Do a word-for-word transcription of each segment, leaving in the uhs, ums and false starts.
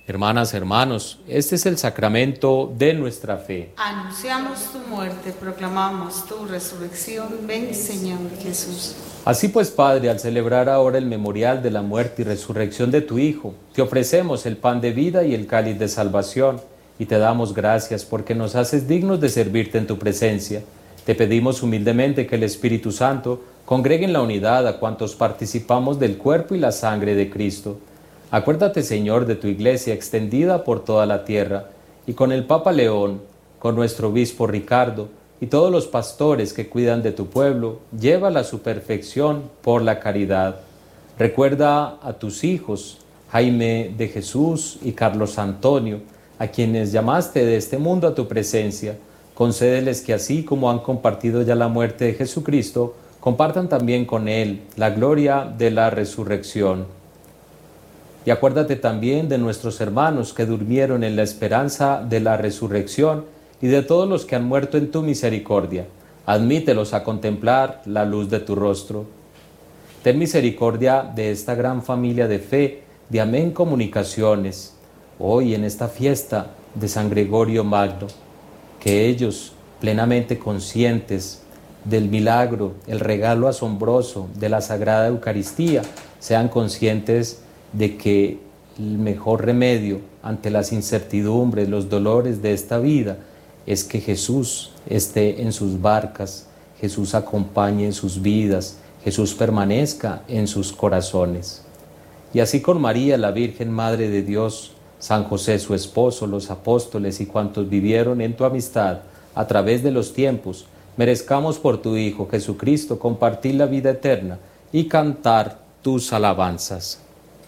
Hermanas, hermanos, este es el sacramento de nuestra fe. Anunciamos tu muerte, proclamamos tu resurrección. Ven, Señor Jesús. Así pues, Padre, al celebrar ahora el memorial de la muerte y resurrección de tu Hijo, te ofrecemos el pan de vida y el cáliz de salvación, y te damos gracias porque nos haces dignos de servirte en tu presencia. Te pedimos humildemente que el Espíritu Santo congregue en la unidad a cuantos participamos del cuerpo y la sangre de Cristo. Acuérdate, Señor, de tu Iglesia extendida por toda la tierra, y con el Papa León, con nuestro obispo Ricardo, y todos los pastores que cuidan de tu pueblo, llévala a su perfección por la caridad. Recuerda a tus hijos, Jaime de Jesús y Carlos Antonio, a quienes llamaste de este mundo a tu presencia. Concédeles que así como han compartido ya la muerte de Jesucristo, compartan también con Él la gloria de la resurrección. Y acuérdate también de nuestros hermanos que durmieron en la esperanza de la resurrección y de todos los que han muerto en tu misericordia. Admítelos a contemplar la luz de tu rostro. Ten misericordia de esta gran familia de fe, de Amén Comunicaciones, hoy en esta fiesta de San Gregorio Magno, que ellos, plenamente conscientes del milagro, el regalo asombroso de la Sagrada Eucaristía, sean conscientes de que el mejor remedio ante las incertidumbres, los dolores de esta vida, es que Jesús esté en sus barcas, Jesús acompañe en sus vidas, Jesús permanezca en sus corazones. Y así con María, la Virgen Madre de Dios, San José su esposo, los apóstoles y cuantos vivieron en tu amistad a través de los tiempos, merezcamos por tu Hijo Jesucristo compartir la vida eterna y cantar tus alabanzas.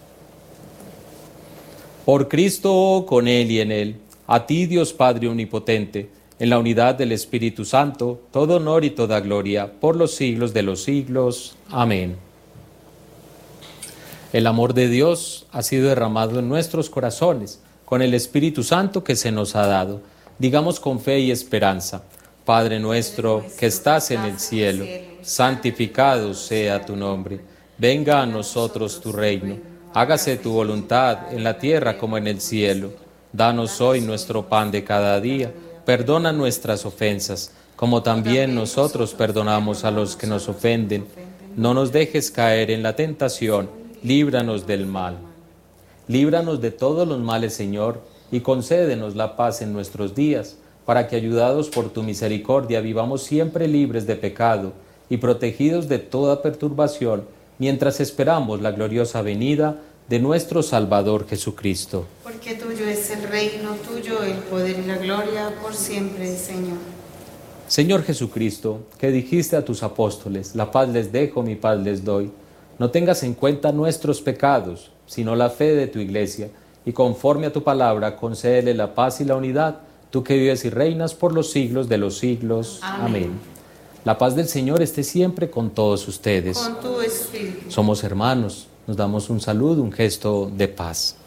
Por Cristo, con Él y en Él, a ti Dios Padre Omnipotente, en la unidad del Espíritu Santo, todo honor y toda gloria, por los siglos de los siglos. Amén. El amor de Dios ha sido derramado en nuestros corazones, con el Espíritu Santo que se nos ha dado. Digamos con fe y esperanza: Padre nuestro que estás en el cielo, santificado sea tu nombre. Venga a nosotros tu reino. Hágase tu voluntad en la tierra como en el cielo. Danos hoy nuestro pan de cada día. Perdona nuestras ofensas, como también nosotros perdonamos a los que nos ofenden. No nos dejes caer en la tentación, líbranos del mal. Líbranos de todos los males, Señor, y concédenos la paz en nuestros días, para que, ayudados por tu misericordia, vivamos siempre libres de pecado y protegidos de toda perturbación, mientras esperamos la gloriosa venida de nuestro Salvador Jesucristo. Porque tuyo es el reino, tuyo el poder y la gloria por siempre, Señor. Señor Jesucristo, que dijiste a tus apóstoles: la paz les dejo, mi paz les doy, no tengas en cuenta nuestros pecados, sino la fe de tu Iglesia, y conforme a tu palabra, concédele la paz y la unidad, tú que vives y reinas por los siglos de los siglos. Amén. Amén. La paz del Señor esté siempre con todos ustedes. Con tu espíritu. Somos hermanos, nos damos un saludo, un gesto de paz.